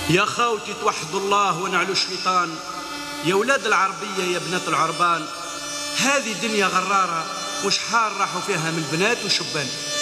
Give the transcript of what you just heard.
يا خاوتي توحدوا الله ونعلوا الشيطان، يا ولاد العربية يا بنات العربان، هذه دنيا غرارة وشحال راحوا فيها من بنات وشبان.